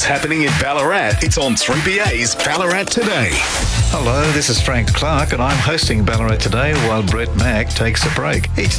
happening in Ballarat. It's on 3BA's Ballarat Today. Hello, this is Frank Clark, and I'm hosting Ballarat Today while Brett Mack takes a break. Each